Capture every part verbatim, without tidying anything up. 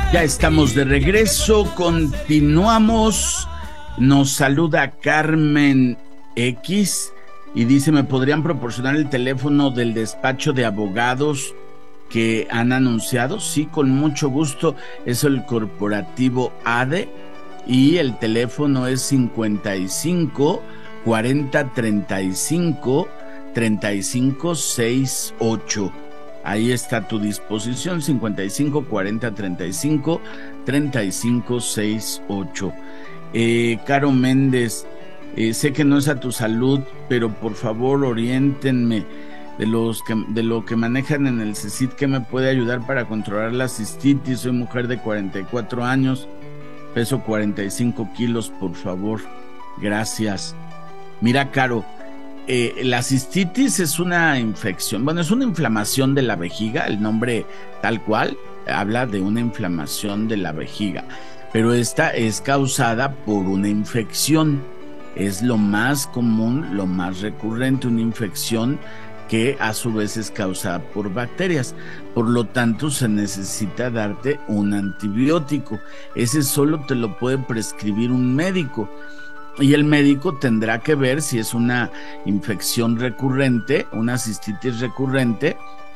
Ya estamos de regreso, continuamos. Nos saluda Carmen X y dice: ¿me podrían proporcionar el teléfono del despacho de abogados que han anunciado? Sí, con mucho gusto. Es el corporativo A D E y el teléfono es cincuenta y cinco cuarenta treinta y cinco treinta y cinco sesenta y ocho. Ahí está a tu disposición, cincuenta y cinco cuarenta treinta y cinco treinta y cinco sesenta y ocho. Eh, Caro Méndez, eh, sé que no es a tu salud, pero por favor oriéntenme de, los que, de lo que manejan en el CECIT, que me puede ayudar para controlar la cistitis. Soy mujer de cuarenta y cuatro años, peso cuarenta y cinco kilos, por favor. Gracias. Mira, Caro, Eh, la cistitis es una infección, bueno, es una inflamación de la vejiga, el nombre tal cual habla de una inflamación de la vejiga, pero esta es causada por una infección, es lo más común, lo más recurrente, una infección que a su vez es causada por bacterias, por lo tanto se necesita darte un antibiótico, ese solo te lo puede prescribir un médico. Y el médico tendrá que ver si es una infección recurrente, una cistitis recurrente,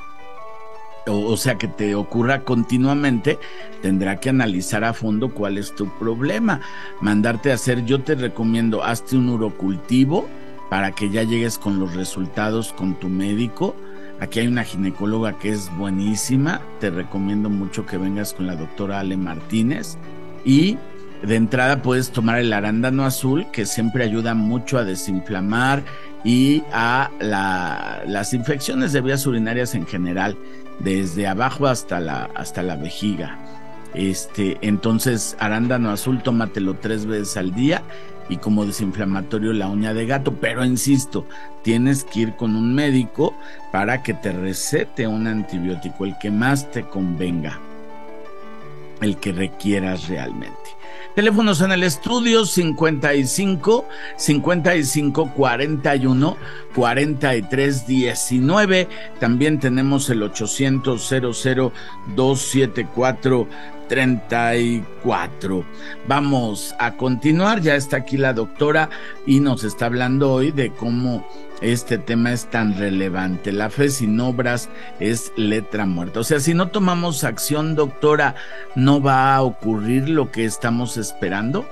o, o sea que te ocurra continuamente. Tendrá que analizar a fondo cuál es tu problema, mandarte a hacer, yo te recomiendo, hazte un urocultivo para que ya llegues con los resultados con tu médico. Aquí hay una ginecóloga que es buenísima, te recomiendo mucho que vengas con la doctora Ale Martínez. Y de entrada puedes tomar el arándano azul, que siempre ayuda mucho a desinflamar y a la, las infecciones de vías urinarias en general, desde abajo hasta la, hasta la vejiga. Este, entonces, arándano azul, tómatelo tres veces al día, y como desinflamatorio la uña de gato. Pero insisto, tienes que ir con un médico para que te recete un antibiótico, el que más te convenga, el que requieras realmente. Teléfonos en el estudio: cincuenta y cinco cincuenta y cinco cuarenta y uno cuarenta y tres diecinueve. También tenemos el ochocientos cero cero dos siete cuatro treinta y cuatro. Vamos a continuar, ya está aquí la doctora y nos está hablando hoy de cómo este tema es tan relevante. La fe sin obras es letra muerta. O sea, si no tomamos acción, doctora, ¿no va a ocurrir lo que estamos esperando?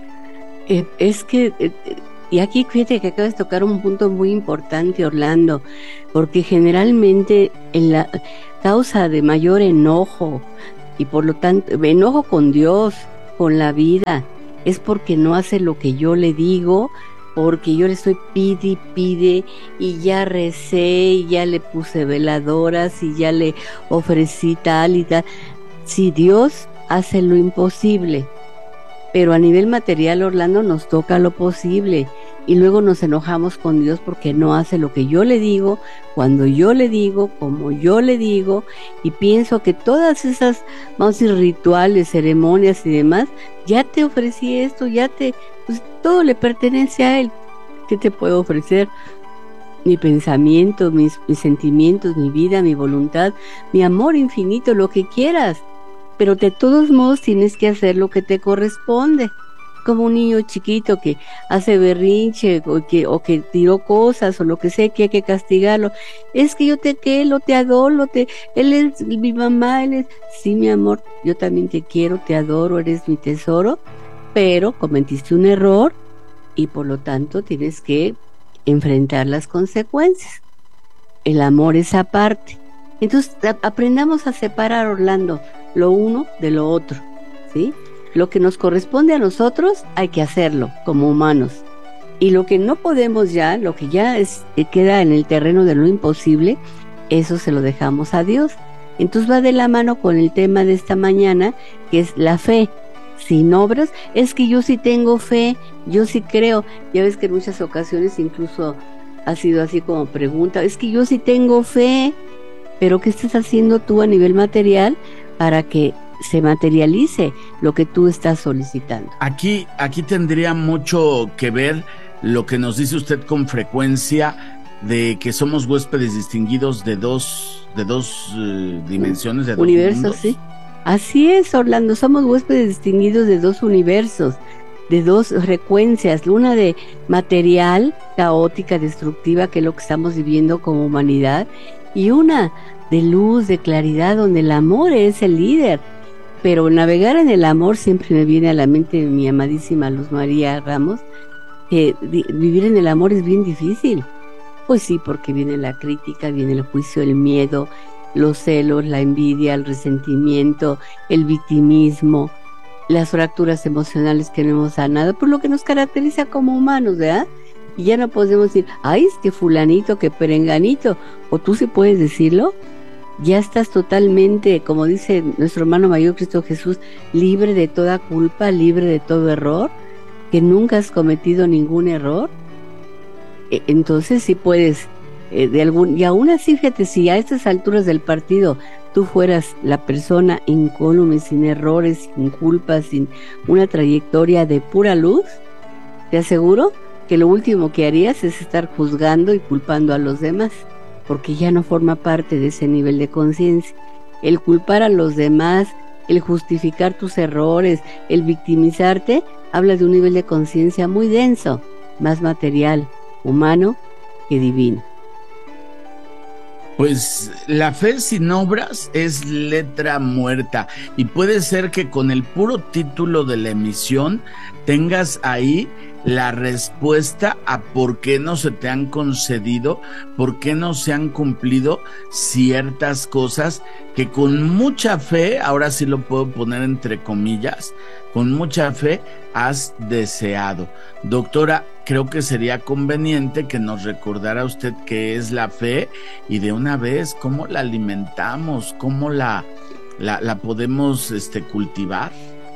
Eh, es que, eh, y aquí fíjate que acabas de tocar un punto muy importante, Orlando, porque generalmente en la causa de mayor enojo, y por lo tanto, enojo con Dios, con la vida, es porque no hace lo que yo le digo, porque yo le estoy pide y pide, y ya recé, y ya le puse veladoras, y ya le ofrecí tal y tal. Si Dios hace lo imposible, pero a nivel material, Orlando, nos toca lo posible, y luego nos enojamos con Dios porque no hace lo que yo le digo, cuando yo le digo, como yo le digo, y pienso que todas esas, vamos a decir, rituales, ceremonias y demás, ya te ofrecí esto, ya te, pues todo le pertenece a Él. ¿Qué te puedo ofrecer? Mi pensamiento, mis, mis sentimientos, mi vida, mi voluntad, mi amor infinito, lo que quieras, pero de todos modos tienes que hacer lo que te corresponde. Como un niño chiquito que hace berrinche o que, o que tiró cosas o lo que sea, que hay que castigarlo. Es que yo te quiero, te adoro, te, él es mi mamá, él es... Sí, mi amor, yo también te quiero, te adoro, eres mi tesoro, pero cometiste un error y por lo tanto tienes que enfrentar las consecuencias. El amor es aparte. Entonces a- aprendamos a separar, Orlando, lo uno de lo otro, ¿sí? Lo que nos corresponde a nosotros hay que hacerlo como humanos. Y lo que no podemos ya, lo que ya es, queda en el terreno de lo imposible, eso se lo dejamos a Dios. Entonces va de la mano con el tema de esta mañana, que es la fe. Sin obras, es que yo sí tengo fe, yo sí creo. Ya ves que en muchas ocasiones incluso ha sido así como pregunta, es que yo sí tengo fe, pero ¿qué estás haciendo tú a nivel material para que se materialice lo que tú estás solicitando? Aquí, aquí tendría mucho que ver lo que nos dice usted con frecuencia de que somos huéspedes distinguidos de dos, de dos uh, dimensiones, de dos universos, mundos. sí. Así es, Orlando, somos huéspedes distinguidos de dos universos, de dos frecuencias, una de material, caótica, destructiva, que es lo que estamos viviendo como humanidad, y una de luz, de claridad, donde el amor es el líder. Pero navegar en el amor, siempre me viene a la mente mi amadísima Luz María Ramos, que vivir en el amor es bien difícil. Pues sí, porque viene la crítica, viene el juicio, el miedo, los celos, la envidia, el resentimiento, el victimismo, las fracturas emocionales que no hemos sanado, por lo que nos caracteriza como humanos, ¿verdad? Y ya no podemos decir, ay, es que fulanito, que perenganito, o tú sí puedes decirlo. Ya estás totalmente, como dice nuestro hermano mayor Cristo Jesús, libre de toda culpa, libre de todo error, que nunca has cometido ningún error. Entonces sí puedes, eh, de algún, y aún así, fíjate, si a estas alturas del partido tú fueras la persona incólume, sin errores, sin culpas, sin una trayectoria de pura luz, te aseguro que lo último que harías es estar juzgando y culpando a los demás, porque ya no forma parte de ese nivel de conciencia. El culpar a los demás, el justificar tus errores, el victimizarte, habla de un nivel de conciencia muy denso, más material, humano que divino. Pues la fe sin obras es letra muerta, y puede ser que con el puro título de la emisión tengas ahí la respuesta a por qué no se te han concedido, por qué no se han cumplido ciertas cosas que con mucha fe, ahora sí lo puedo poner entre comillas, con mucha fe has deseado. Doctora, creo que sería conveniente que nos recordara usted qué es la fe y de una vez cómo la alimentamos, cómo la, la, la podemos este, cultivar.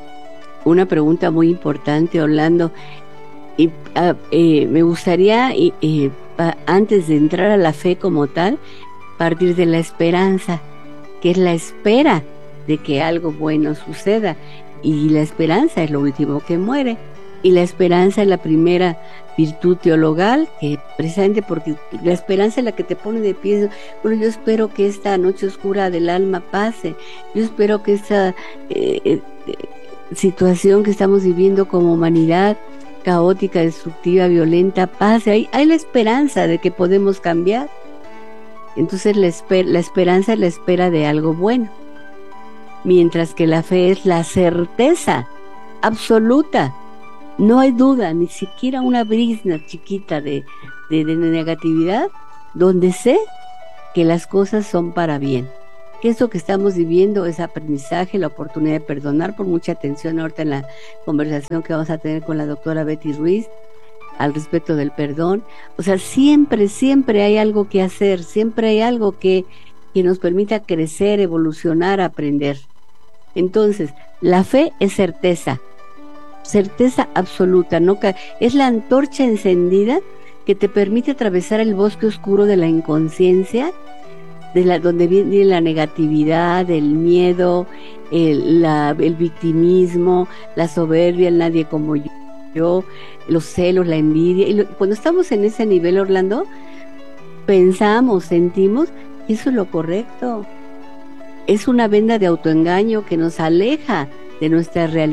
Una pregunta muy importante, Orlando. Y, uh, eh, me gustaría, eh, eh, antes de entrar a la fe como tal, partir de la esperanza, que es la espera de que algo bueno suceda. Y la esperanza es lo último que muere. Y la esperanza es la primera virtud teologal, que precisamente porque la esperanza es la que te pone de pie. Bueno, yo espero que esta noche oscura del alma pase. Yo espero que esta eh, eh, situación que estamos viviendo como humanidad, caótica, destructiva, violenta, pase. Hay, hay la esperanza de que podemos cambiar. Entonces la, esper la esperanza es la espera de algo bueno, mientras que la fe es la certeza absoluta. No hay duda, ni siquiera una brizna chiquita de, de, de negatividad, donde sé que las cosas son para bien. Que eso que estamos viviendo es aprendizaje, la oportunidad de perdonar. Por mucha atención ahorita en la conversación que vamos a tener con la doctora Betty Ruiz al respecto del perdón. O sea, siempre, siempre hay algo que hacer, siempre hay algo que, que nos permita crecer, evolucionar, aprender. Entonces, la fe es certeza, certeza absoluta, ¿no? Es la antorcha encendida que te permite atravesar el bosque oscuro de la inconsciencia, de la, donde viene la negatividad, el miedo, el, la, el victimismo, la soberbia, el nadie como yo, yo, los celos, la envidia. Y lo, cuando estamos en ese nivel, Orlando, pensamos, sentimos que eso es lo correcto. Es una venda de autoengaño que nos aleja de nuestra realidad.